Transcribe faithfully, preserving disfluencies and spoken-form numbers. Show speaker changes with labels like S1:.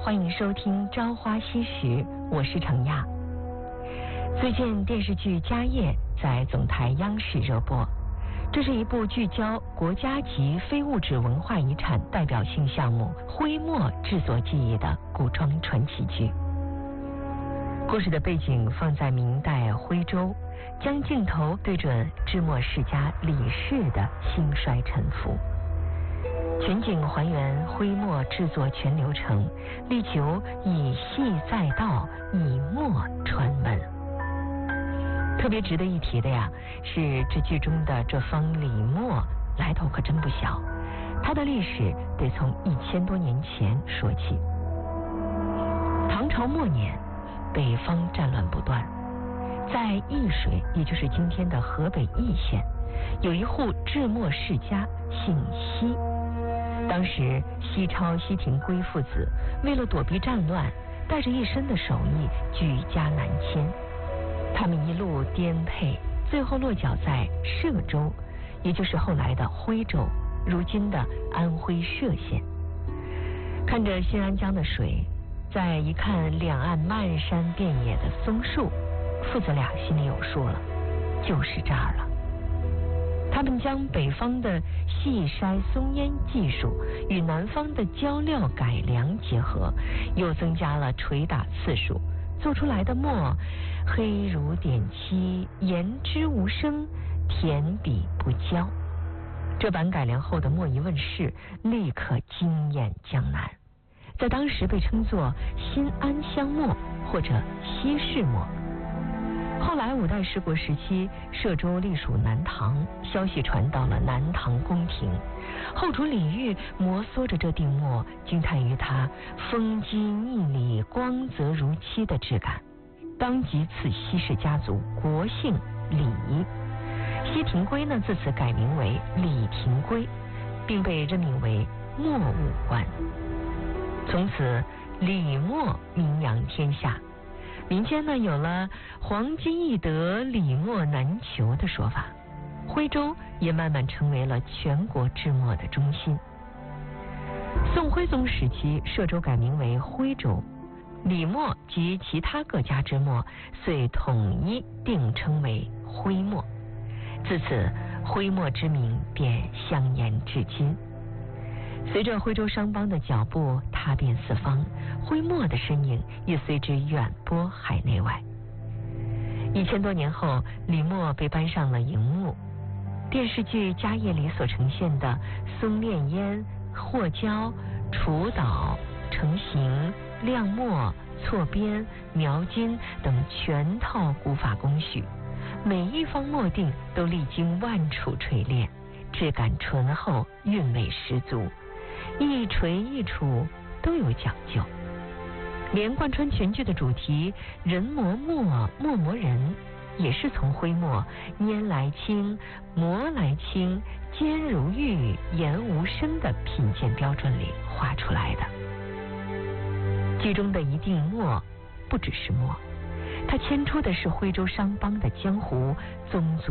S1: 欢迎收听《朝花夕拾》，我是程亚。最近电视剧《家业》在总台央视热播，这是一部聚焦国家级非物质文化遗产代表性项目徽墨制作技艺的古装传奇剧。故事的背景放在明代徽州，将镜头对准制墨世家李氏的兴衰沉浮，全景还原徽墨制作全流程，力求以细载道，以墨传文。特别值得一提的呀，是这剧中的这方李墨来头可真不小，它的历史得从一千多年前说起。唐朝末年，北方战乱不断，在易水，也就是今天的河北易县，有一户制墨世家，姓西。当时西超、西廷圭父子为了躲避战乱，带着一身的手艺举家南迁。他们一路颠沛，最后落脚在歙州，也就是后来的徽州，如今的安徽歙县。看着新安江的水，再一看两岸漫山遍野的松树，父子俩心里有数了，就是这儿了。他们将北方的细筛松烟技术与南方的浇料改良结合，又增加了捶打次数，做出来的墨黑如点漆，言之无声，填笔不焦。这版改良后的墨一问世，立刻惊艳江南，在当时被称作新安乡墨或者西市墨。后来五代十国时期，歙州隶属南唐，消息传到了南唐宫廷，后主李煜摩挲着这锭墨，惊叹于它风肌腻里、光泽如漆的质感，当即赐西氏家族国姓李。西廷圭呢，自此改名为李廷圭，并被任命为墨务官。从此李墨名扬天下，民间呢有了黄金易得，李墨难求的说法，徽州也慢慢成为了全国制墨的中心。宋徽宗时期，歙州改名为徽州，李墨及其他各家之墨遂统一定称为徽墨，自此徽墨之名便香延至今。随着徽州商帮的脚步踏遍四方，徽墨的身影也随之远播海内外。一千多年后，李墨被搬上了荧幕。电视剧《家业》里所呈现的松炼烟、和胶、除捣、成型、亮墨、错边、描金等全套古法工序，每一方墨锭都历经万处锤炼，质感醇厚，韵味十足，一锤一杵都有讲究。连贯穿全剧的主题人磨墨，墨磨人，也是从徽墨拈来轻，磨来轻，尖如玉，言无声的品鉴标准里画出来的。剧中的一锭墨不只是墨，它牵出的是徽州商帮的江湖宗族